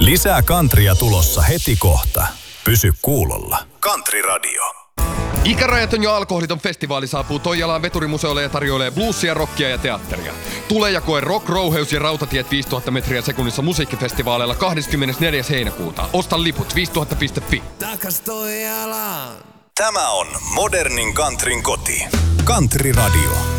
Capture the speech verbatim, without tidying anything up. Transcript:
Lisää Countrya tulossa heti kohta. Pysy kuulolla. Country Radio. Ikärajaton ja alkoholiton festivaali saapuu Toijalaan veturimuseolle ja tarjoilee bluesia, rockia ja teatteria. Tule ja koe Rock, Rouheus ja Rautatiet viisituhatta metriä sekunnissa musiikkifestivaaleilla kahdeskymmenesneljäs heinäkuuta. Osta liput viisituhatta piste fi. Takas Toijalaan. Tämä on modernin countryn koti. Country Radio.